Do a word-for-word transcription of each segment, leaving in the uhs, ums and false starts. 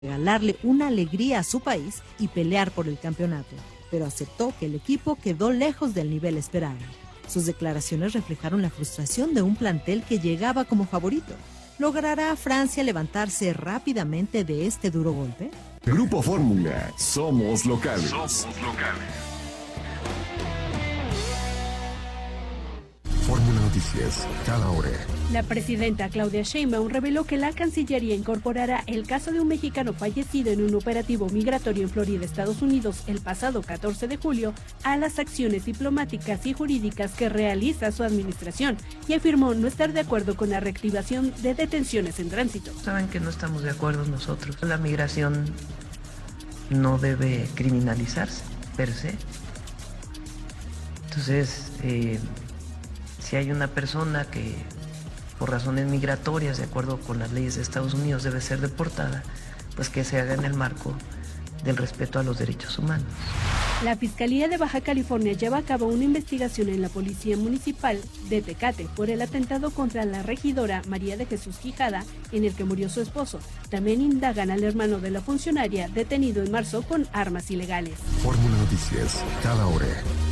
regalarle una alegría a su país y pelear por el campeonato, pero aceptó que el equipo quedó lejos del nivel esperado. Sus declaraciones reflejaron la frustración de un plantel que llegaba como favorito. ¿Logrará Francia levantarse rápidamente de este duro golpe? Grupo Fórmula, somos locales. Somos locales. Fórmula Noticias, cada hora. La presidenta Claudia Sheinbaum reveló que la Cancillería incorporará el caso de un mexicano fallecido en un operativo migratorio en Florida, Estados Unidos, el pasado catorce de julio, a las acciones diplomáticas y jurídicas que realiza su administración, y afirmó no estar de acuerdo con la reactivación de detenciones en tránsito. Saben que no estamos de acuerdo nosotros. La migración no debe criminalizarse, per se. Entonces, eh, si hay una persona que por razones migratorias, de acuerdo con las leyes de Estados Unidos, debe ser deportada, pues que se haga en el marco del respeto a los derechos humanos. La Fiscalía de Baja California lleva a cabo una investigación en la Policía Municipal de Tecate por el atentado contra la regidora María de Jesús Quijada, en el que murió su esposo. También indagan al hermano de la funcionaria detenido en marzo con armas ilegales. Fórmula Noticias, cada hora.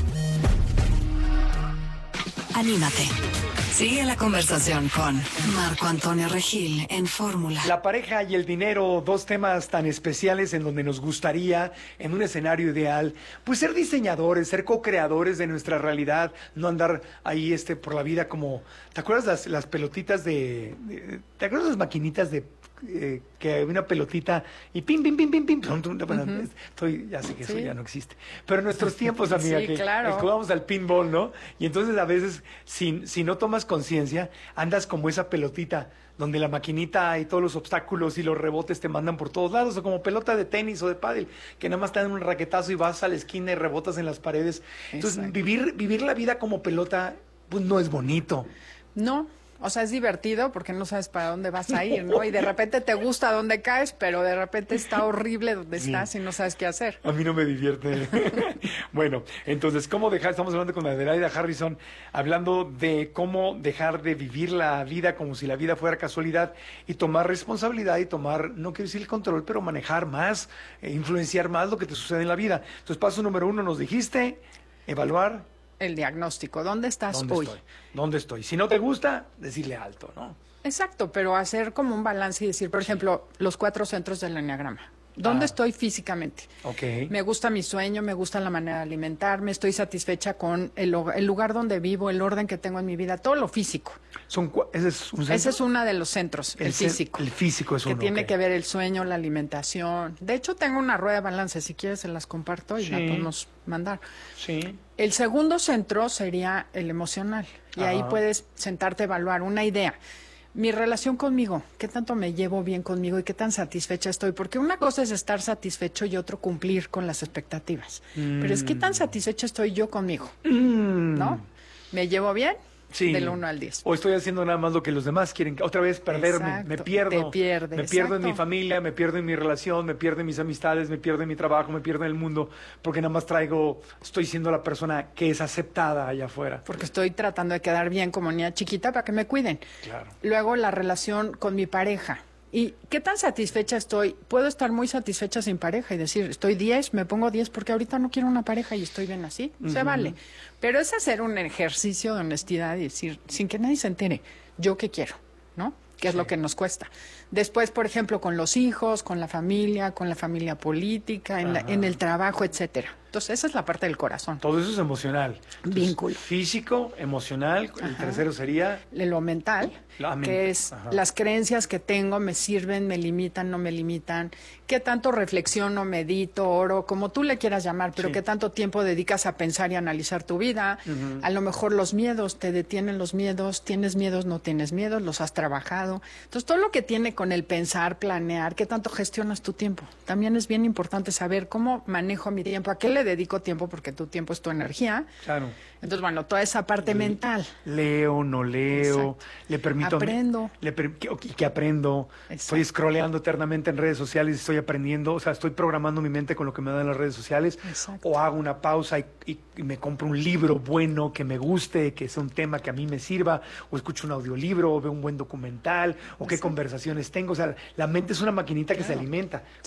Anímate. Sigue la conversación con Marco Antonio Regil en Fórmula. La pareja y el dinero, dos temas tan especiales en donde nos gustaría, en un escenario ideal, pues ser diseñadores, ser co-creadores de nuestra realidad, no andar ahí este por la vida como... ¿Te acuerdas las, las pelotitas de, de... ¿Te acuerdas las maquinitas de... Eh, que había una pelotita y pim, pim, pim, pim, pim, bueno, uh-huh. estoy, ya sé que eso sí. ya no existe, pero en nuestros tiempos, amiga, sí, que claro. jugábamos al pinball, ¿no? Y entonces a veces, si, si no tomas conciencia, andas como esa pelotita, donde la maquinita y todos los obstáculos y los rebotes te mandan por todos lados, o como pelota de tenis o de pádel, que nada más te dan un raquetazo y vas a la esquina y rebotas en las paredes. Entonces, Exacto. vivir, vivir la vida como pelota, pues no es bonito. No. O sea, es divertido porque no sabes para dónde vas a ir, ¿no? Y de repente te gusta dónde caes, pero de repente está horrible donde estás y no sabes qué hacer. A mí no me divierte. Bueno, entonces, ¿cómo dejar? Estamos hablando con Adelaida Harrison, hablando de cómo dejar de vivir la vida como si la vida fuera casualidad y tomar responsabilidad y tomar, no quiero decir el control, pero manejar más, eh, influenciar más lo que te sucede en la vida. Entonces, paso número uno, nos dijiste, evaluar. El diagnóstico, ¿dónde estás ¿Dónde hoy? Estoy? ¿Dónde estoy? Si no te gusta, decirle alto, ¿no? Exacto, pero hacer como un balance y decir, por ejemplo, los cuatro centros del enneagrama. ¿Dónde ah. estoy físicamente? Okay. Me gusta mi sueño, me gusta la manera de alimentarme, estoy satisfecha con el, el lugar donde vivo, el orden que tengo en mi vida, todo lo físico. Son, ¿Ese es un centro? Ese es uno de los centros, el, el físico. El físico es uno. Que tiene okay. que ver el sueño, la alimentación. De hecho, tengo una rueda de balance, si quieres se las comparto y sí. la podemos mandar. Sí. El segundo centro sería el emocional. Y Ajá. ahí puedes sentarte a evaluar una idea. Mi relación conmigo, qué tanto me llevo bien conmigo y qué tan satisfecha estoy, porque una cosa es estar satisfecho y otro cumplir con las expectativas, mm. pero es qué tan satisfecha estoy yo conmigo, mm. ¿no? ¿Me llevo bien? Sí. Del uno al diez. O estoy haciendo nada más lo que los demás quieren. Otra vez perderme. Exacto. Me pierdo. Te pierdes. Me pierdo Exacto. en mi familia, me pierdo en mi relación, me pierdo en mis amistades, me pierdo en mi trabajo, me pierdo en el mundo, porque nada más traigo, estoy siendo la persona que es aceptada allá afuera. Porque estoy tratando de quedar bien como niña chiquita para que me cuiden. Claro. Luego la relación con mi pareja. ¿Y qué tan satisfecha estoy? Puedo estar muy satisfecha sin pareja y decir, estoy diez, me pongo diez porque ahorita no quiero una pareja y estoy bien así. Uh-huh. Se vale. Pero es hacer un ejercicio de honestidad y decir, sin que nadie se entere, yo qué quiero, ¿no? Que es sí. lo que nos cuesta. Después, por ejemplo, con los hijos, con la familia, con la familia política, en, la, en el trabajo, etcétera. Entonces, esa es la parte del corazón. Todo eso es emocional. Vínculo. Físico, emocional. Ajá. El tercero sería... Lo mental, la mente. Que es Ajá. las creencias que tengo me sirven, me limitan, no me limitan. ¿Qué tanto reflexiono, medito, oro, como tú le quieras llamar, pero sí. qué tanto tiempo dedicas a pensar y analizar tu vida? Uh-huh. A lo mejor los miedos, te detienen los miedos, tienes miedos, no tienes miedos, los has trabajado. Entonces, todo lo que tiene con el pensar, planear, qué tanto gestionas tu tiempo. También es bien importante saber cómo manejo mi tiempo, a qué le dedico tiempo, porque tu tiempo es tu energía. Claro. Entonces, bueno, toda esa parte Le, mental. Leo, no leo, Exacto. le permito... Aprendo. Le per, que, que aprendo. Exacto. Estoy scrolleando eternamente en redes sociales y estoy aprendiendo, o sea, estoy programando mi mente con lo que me dan las redes sociales. Exacto. O hago una pausa y, y, y me compro un libro bueno, que me guste, que sea un tema que a mí me sirva, o escucho un audiolibro, o veo un buen documental, o Exacto. qué conversaciones tengo. O sea, la mente es una maquinita que Claro. se alimenta.